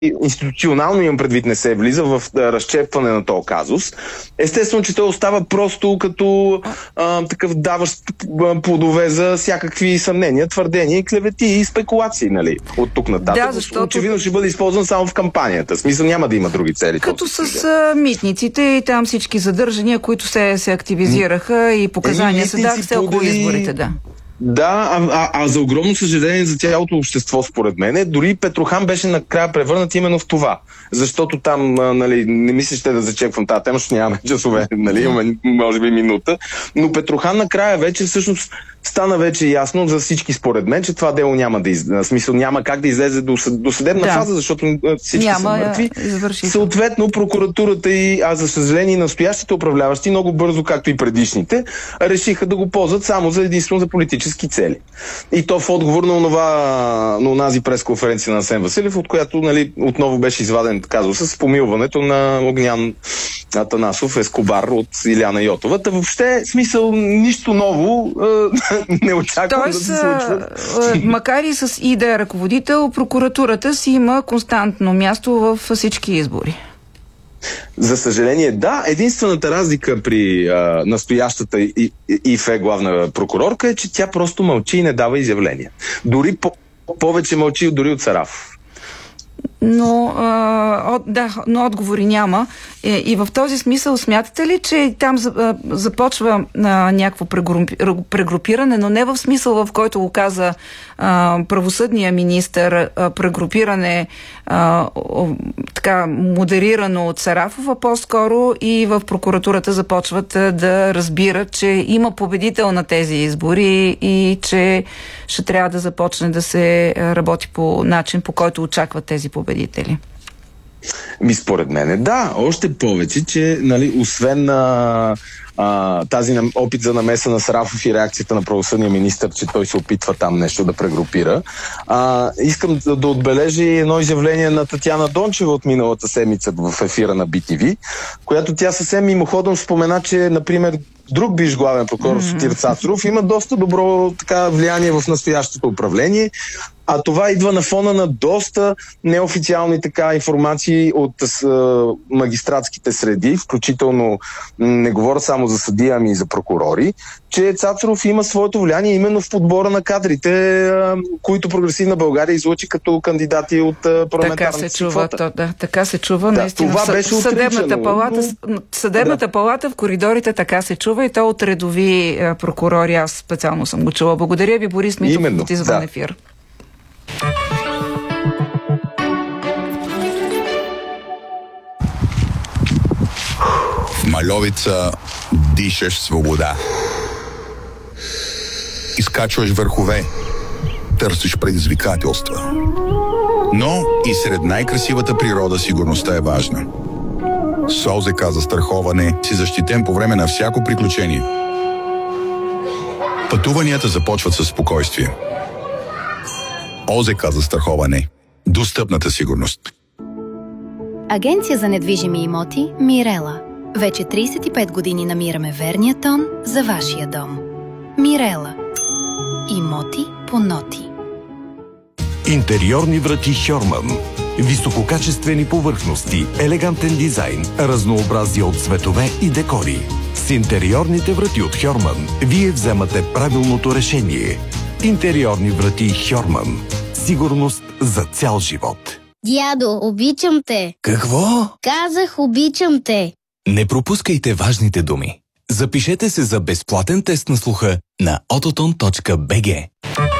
институционално имам предвид не се влиза в разчепване на този казус. Естествено, че той остава просто като такъв даващ плодове за всякакви съмнения, твърдения, клевети и спекулации, нали, от тук нататък. Да, защото... Очевидно ще бъде използван само в кампанията. В смисъл няма да има други цели. Като с митниците и там всички задържания, които се активизираха и показания се даха все около изборите, да. Да, за огромно съжаление за цялото общество, според мен, дори Петрохан беше накрая превърнат именно в това. Защото там, нали, не мисля, ще да зачеквам тази тема, защото нямаме часове, нали, имаме може би минута, но Петрохан накрая вече всъщност стана вече ясно за всички, според мен, че това дело няма да излезе. В смисъл няма как да излезе до съдебна фаза, защото всички са мъртви. Съответно, прокуратурата и, за съжаление, настоящите управляващи, много бързо, както и предишните, решиха да го ползват само единствено за политически цели. И то в отговор на онази пресконференция на Асен Василев, от която, нали, отново беше изваден казуса с помилването на Огнян Атанасов Ескобар от Иляна Йотова. Въобще, смисъл, нищо ново не очаквам да се случва. Макар и с идея ръководител, прокуратурата си има константно място във всички избори. За съжаление, да. Единствената разлика при настоящата ИФЕ главна прокурорка е, че тя просто мълчи и не дава изявления. Дори повече мълчи дори от Сарафов. Но отговори няма. И в този смисъл смятате ли, че там започва някакво прегрупиране, но не в смисъл, в който го каза правосъдния министър, прегрупиране така модерирано от Сарафов, а по-скоро и в прокуратурата започват да разбират, че има победител на тези избори и че ще трябва да започне да се работи по начин, по който очакват тези победители. Според мен да, още повече, че, нали, освен тази опит за намеса на Сарафов и реакцията на правосъдния министър, че той се опитва там нещо да прегрупира. Искам да отбележа едно изявление на Татяна Дончева от миналата седмица в ефира на BTV, която тя съвсем мимоходом спомена, че, например, друг биш главен прокурор Сотир Цацаров има доста добро влияние в настоящото управление, а това идва на фона на доста неофициални информации от магистратските среди, включително не говоря само за съдия, ами и за прокурори, че Цацаров има своето влияние именно в подбора на кадрите, които Прогресивна България излъчи като кандидати от парламентарната си квота. Така се чува, наистина. Това беше Съдебната палата в коридорите така се чува и то от редови прокурори. Аз специално съм го чула. Благодаря ви, Борис Митов, от извън ефир. В Мальовица дишаш свобода. Изкачваш върхове, търсиш предизвикателства. Но и сред най-красивата природа сигурността е важна. С ОЗК застраховане си защитен по време на всяко приключение. Пътуванията започват със спокойствие. ОЗК застраховане. Достъпната сигурност. Агенция за недвижими имоти Мирела. Вече 35 години намираме верния тон за вашия дом. Мирела. Имоти по ноти. Интериорни врати Хьорман. Висококачествени повърхности, елегантен дизайн, разнообразие от цветове и декори. С интериорните врати от Хьорман вие вземате правилното решение. Интериорни врати Хьорман. Сигурност за цял живот. Дядо, обичам те. Какво? Казах, обичам те. Не пропускайте важните думи. Запишете се за безплатен тест на слуха на autoton.bg.